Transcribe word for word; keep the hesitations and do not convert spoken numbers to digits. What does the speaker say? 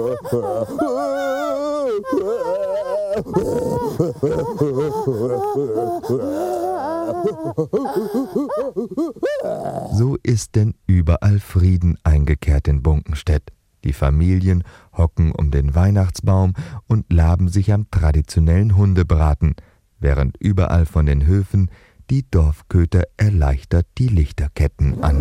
So ist denn überall Frieden eingekehrt in Bunkenstedt. Die Familien hocken um den Weihnachtsbaum und laben sich am traditionellen Hundebraten, während überall von den Höfen die Dorfköter erleichtert die Lichterketten an